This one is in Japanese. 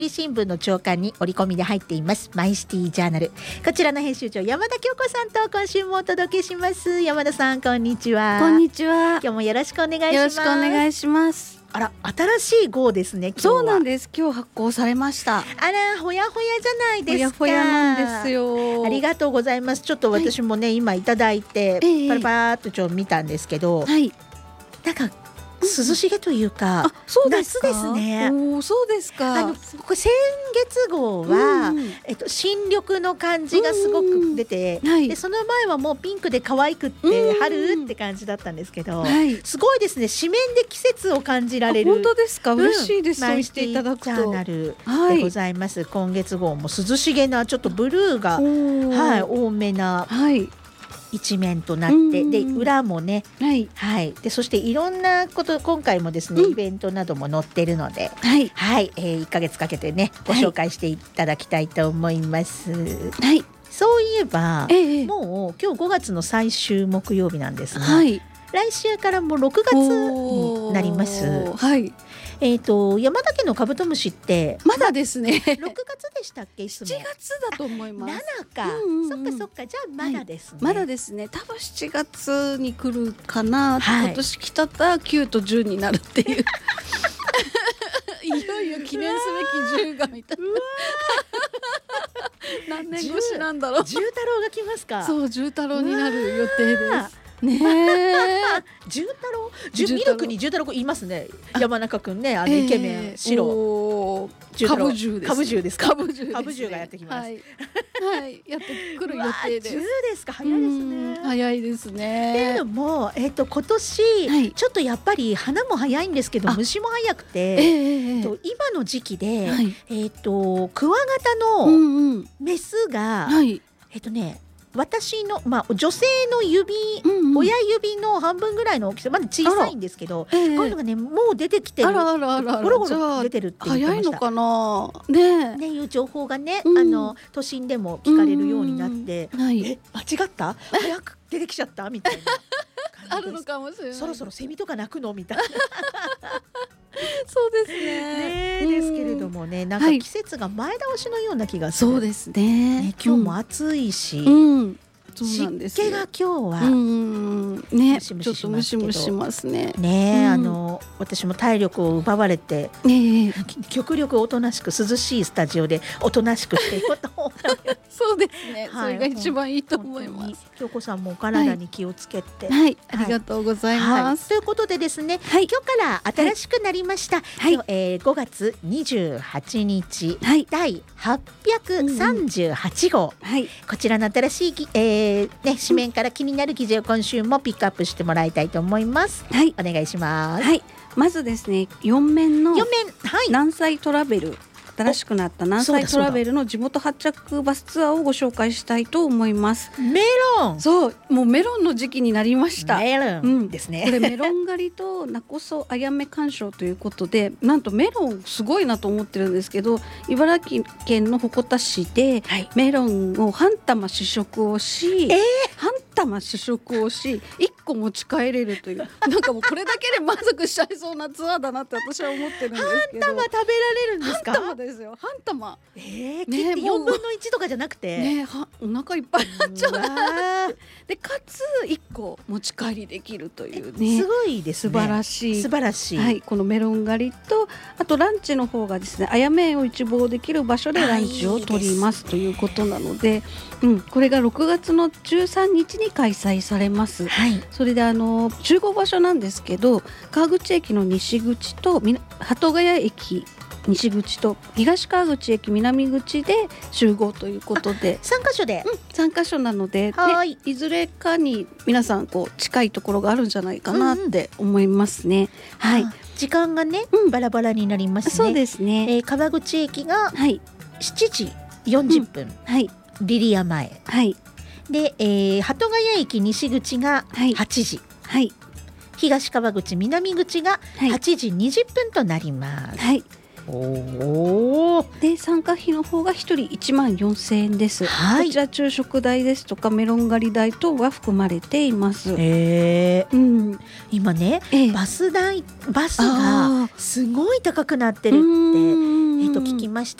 新聞の朝刊に折り込みで入っていますマイシティジャーナル、こちらの編集長山田京子さんと今週もお届けします。山田さん、こんにちは。 こんにちは。 今日もよろしくお願いします。 よろしくお願いします。 あら、新しい号ですね。今日はそうなんです。今日発行されました。 あら、ほやほやじゃないですか。 ほやほやなんですよ。 ありがとうございます。ちょっと私もね、今いただいて、パラパラっとちょっと見たんですけど、なんか涼しげというか、 そうですか。 夏ですね。 そうですか。 これ先月号は、新緑の感じがすごく出て、でその前はもうピンクで可愛くって、春って感じだったんですけど、すごいですね。紙面で季節を感じられる。 本当ですか。嬉しいです。そうしていただくと。 ジャーナルでございます。今月号も涼しげなちょっとブルーが、多めな。一面となって、で裏もね、でそしていろんなこと今回もですね、イベントなども載ってるので、1ヶ月かけてねご紹介していただきたいと思います。そういえば、もう今日5月の最終木曜日なんですが、来週からもう6月になります。山田家のカブトムシってまだですね。 6月でしたっけ？7 月だと思います。 7か。そっかそっか。じゃあまだですね。 まだですね。多分7月に来るかな。今年来たった9と10になるっていう。いよいよ記念すべき10がみたいな。何年越しなんだろう。 10太郎が来ますか。 そう、10太郎になる予定です。ねえ、十太郎、ミルクに十太郎いますね。山中くんね、イケメン白。 株十です。 株十ですか。 株十がやってきます。 やってくる予定です。 10ですか。早いですね。 早いですね。 っていうのも、今年ちょっとやっぱり花も早いんですけど、虫も早くて、今の時期でクワガタのメスが私の、女性の指、親指の半分ぐらいの大きさ、まだ小さいんですけど、こういうのがね、もう出てきてる、ゴロゴロ出てるって言ってました。 早いのかなねいう情報がね、都心でも聞かれるようになって、間違った？早く出てきちゃったみたいなあるのかもしれない。 そろそろセミとか鳴くのみたいな。 そうですね。 ですけれどもね、なんか季節が前倒しのような気がする。 そうですね。 今日も暑いし、湿気が今日はね、ちょっとムシムシしますね。 私も体力を奪われて、極力おとなしく涼しいスタジオでおとなしくしていこうと思う。 そうですね。それが一番いいと思います。 京子さんもお体に気をつけて。 ありがとうございます。 ということでですね、今日から新しくなりました。5月28日第838号。こちらの新しい紙面から気になる記事を今週もピックアップしてもらいたいと思います。お願いします。 まずですね、4面の南西トラベル、新しくなった南西トラベルの地元発着バスツアーをご紹介したいと思います。 メロン、 そう、もうメロンの時期になりました。 メロンですね。 これメロン狩りとナコソアヤメ鑑賞ということで、なんとメロンすごいなと思ってるんですけど、茨城県の鉾田市でメロンを半玉試食をし、半玉試食をし、1個持ち帰れるという、なんかもうこれだけで満足しちゃいそうなツアーだなって私は思ってるんですけど。 半玉食べられるんですか？ 半玉ですよ。半玉。 切って4分の1とかじゃなくて、 お腹いっぱいになっちゃう。でかつ1個持ち帰りできるというね。 すごいですね。 素晴らしい。 素晴らしい。 このメロン狩りと、あとランチの方がですね、あやめを一望できる場所でランチを取りますということなので、これが6月の13日に開催されます。それで集合場所なんですけど、川口駅の西口と鳩ヶ谷駅西口と東川口駅南口で集合ということで、 3カ所で、 3カ所なので、いずれかに皆さん近いところがあるんじじゃないかなって思いますね。 時間がね、バラバラになりますね。 そうですね。 川口駅が7時40分、リリア前、で、鳩ヶ谷駅西口が8時、東川口南口が8時20分となります。 参加費の方が1人14,000円です、はい、こちら昼食代ですとかメロン狩り代等は含まれています。 今ね、バスがすごい高くなってるって聞きました。